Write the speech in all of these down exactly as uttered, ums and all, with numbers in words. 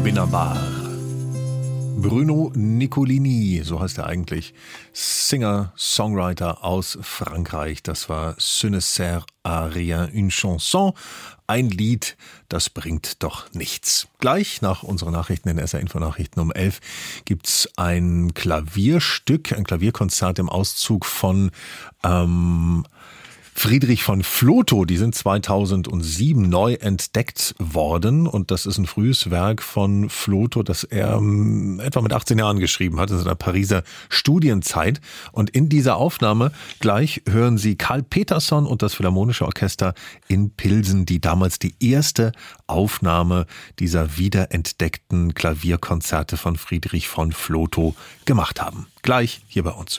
Benabar. Bruno Nicolini, so heißt er eigentlich, Singer, Songwriter aus Frankreich. Das war Ce ne sert à rien, une chanson, ein Lied, das bringt doch nichts. Gleich nach unseren Nachrichten, in S R Info Nachrichten um elf, gibt's ein Klavierstück, ein Klavierkonzert im Auszug von ähm, Friedrich von Flotow. Die sind zweitausendsieben neu entdeckt worden und das ist ein frühes Werk von Flotow, das er ähm, etwa mit achtzehn Jahren geschrieben hat, in seiner Pariser Studienzeit. Und in dieser Aufnahme gleich hören Sie Karl Peterson und das Philharmonische Orchester in Pilsen, die damals die erste Aufnahme dieser wiederentdeckten Klavierkonzerte von Friedrich von Flotow gemacht haben. Gleich hier bei uns.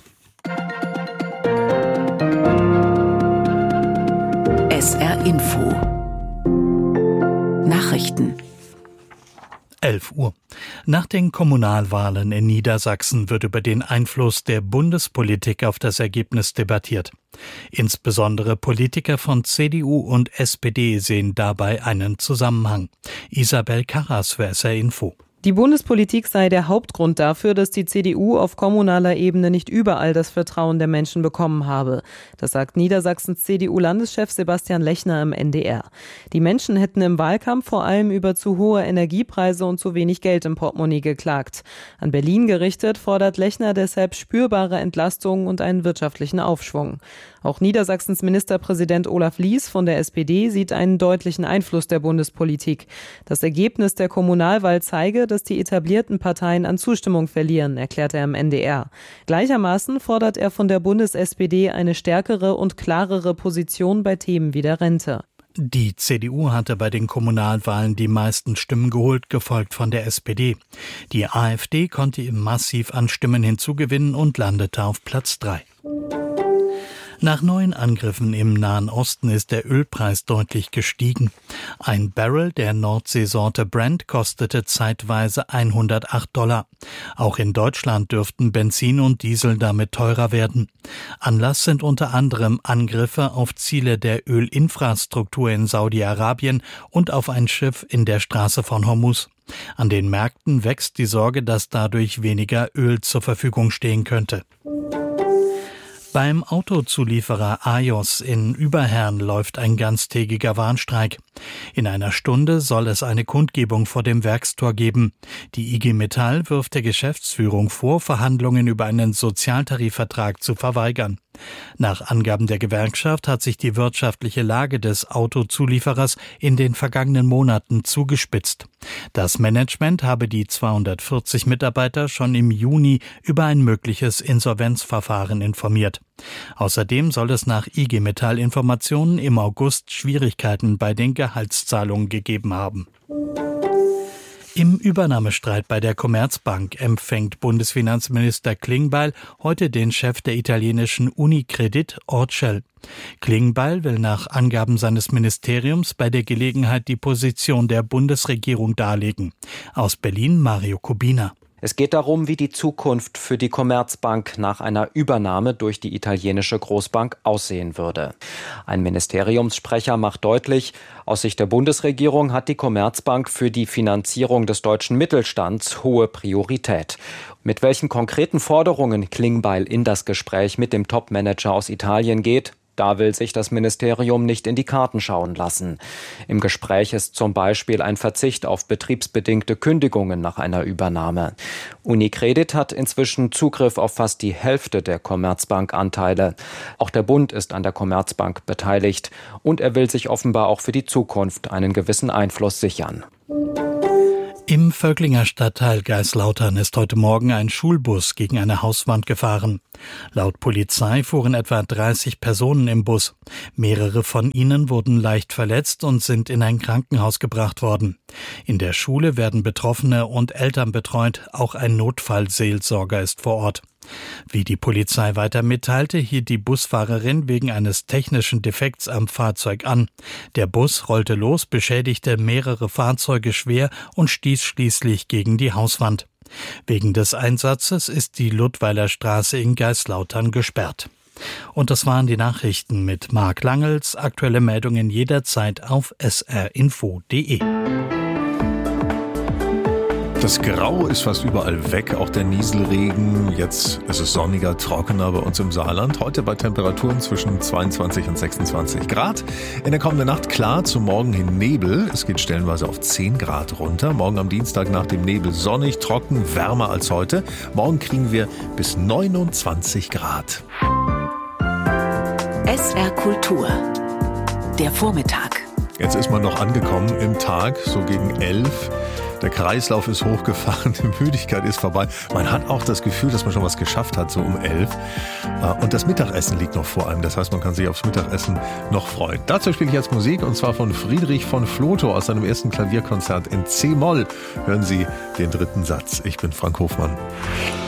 S R Info Nachrichten elf Uhr. Nach den Kommunalwahlen in Niedersachsen wird über den Einfluss der Bundespolitik auf das Ergebnis debattiert. Insbesondere Politiker von C D U und S P D sehen dabei einen Zusammenhang. Isabel Karras für S R Info. Die Bundespolitik sei der Hauptgrund dafür, dass die C D U auf kommunaler Ebene nicht überall das Vertrauen der Menschen bekommen habe. Das sagt Niedersachsens C D U-Landeschef Sebastian Lechner im N D R. Die Menschen hätten im Wahlkampf vor allem über zu hohe Energiepreise und zu wenig Geld im Portemonnaie geklagt. An Berlin gerichtet fordert Lechner deshalb spürbare Entlastungen und einen wirtschaftlichen Aufschwung. Auch Niedersachsens Ministerpräsident Olaf Lies von der S P D sieht einen deutlichen Einfluss der Bundespolitik. Das Ergebnis der Kommunalwahl zeige, dass die etablierten Parteien an Zustimmung verlieren, erklärt er im N D R. Gleichermaßen fordert er von der Bundes-S P D eine stärkere und klarere Position bei Themen wie der Rente. Die C D U hatte bei den Kommunalwahlen die meisten Stimmen geholt, gefolgt von der S P D. Die AfD konnte ihm massiv an Stimmen hinzugewinnen und landete auf Platz drei. Nach neuen Angriffen im Nahen Osten ist der Ölpreis deutlich gestiegen. Ein Barrel der Nordseesorte Brent kostete zeitweise hundertacht Dollar. Auch in Deutschland dürften Benzin und Diesel damit teurer werden. Anlass sind unter anderem Angriffe auf Ziele der Ölinfrastruktur in Saudi-Arabien und auf ein Schiff in der Straße von Hormuz. An den Märkten wächst die Sorge, dass dadurch weniger Öl zur Verfügung stehen könnte. Beim Autozulieferer Ajos in Überherrn läuft ein ganztägiger Warnstreik. In einer Stunde soll es eine Kundgebung vor dem Werkstor geben. Die I G Metall wirft der Geschäftsführung vor, Verhandlungen über einen Sozialtarifvertrag zu verweigern. Nach Angaben der Gewerkschaft hat sich die wirtschaftliche Lage des Autozulieferers in den vergangenen Monaten zugespitzt. Das Management habe die zweihundertvierzig Mitarbeiter schon im Juni über ein mögliches Insolvenzverfahren informiert. Außerdem soll es nach I G Metall Informationen im August Schwierigkeiten bei den Gehaltszahlungen gegeben haben. Im Übernahmestreit bei der Commerzbank empfängt Bundesfinanzminister Klingbeil heute den Chef der italienischen Unicredit, Orcel. Klingbeil will nach Angaben seines Ministeriums bei der Gelegenheit die Position der Bundesregierung darlegen. Aus Berlin Mario Kubina. Es geht darum, wie die Zukunft für die Commerzbank nach einer Übernahme durch die italienische Großbank aussehen würde. Ein Ministeriumssprecher macht deutlich, aus Sicht der Bundesregierung hat die Commerzbank für die Finanzierung des deutschen Mittelstands hohe Priorität. Mit welchen konkreten Forderungen Klingbeil in das Gespräch mit dem Topmanager aus Italien geht, da will sich das Ministerium nicht in die Karten schauen lassen. Im Gespräch ist zum Beispiel ein Verzicht auf betriebsbedingte Kündigungen nach einer Übernahme. Unicredit hat inzwischen Zugriff auf fast die Hälfte der Commerzbank-Anteile. Auch der Bund ist an der Commerzbank beteiligt und er will sich offenbar auch für die Zukunft einen gewissen Einfluss sichern. Im Völklinger Stadtteil Geislautern ist heute Morgen ein Schulbus gegen eine Hauswand gefahren. Laut Polizei fuhren etwa dreißig Personen im Bus. Mehrere von ihnen wurden leicht verletzt und sind in ein Krankenhaus gebracht worden. In der Schule werden Betroffene und Eltern betreut, auch ein Notfallseelsorger ist vor Ort. Wie die Polizei weiter mitteilte, hielt die Busfahrerin wegen eines technischen Defekts am Fahrzeug an. Der Bus rollte los, beschädigte mehrere Fahrzeuge schwer und stieß schließlich gegen die Hauswand. Wegen des Einsatzes ist die Ludweiler Straße in Geislautern gesperrt. Und das waren die Nachrichten mit Marc Langels. Aktuelle Meldungen jederzeit auf s r info punkt d e. Das Grau ist fast überall weg, auch der Nieselregen. Jetzt ist es sonniger, trockener bei uns im Saarland. Heute bei Temperaturen zwischen zweiundzwanzig und sechsundzwanzig Grad. In der kommenden Nacht klar, zum Morgen hin Nebel. Es geht stellenweise auf zehn Grad runter. Morgen am Dienstag nach dem Nebel sonnig, trocken, wärmer als heute. Morgen kriegen wir bis neunundzwanzig Grad. S R Kultur. Der Vormittag. Jetzt ist man noch angekommen im Tag, so gegen elf. Der Kreislauf ist hochgefahren, die Müdigkeit ist vorbei. Man hat auch das Gefühl, dass man schon was geschafft hat, so um elf. Und das Mittagessen liegt noch vor einem. Das heißt, man kann sich aufs Mittagessen noch freuen. Dazu spiele ich jetzt Musik, und zwar von Friedrich von Flotow aus seinem ersten Klavierkonzert in C-Moll. Hören Sie den dritten Satz. Ich bin Frank Hofmann.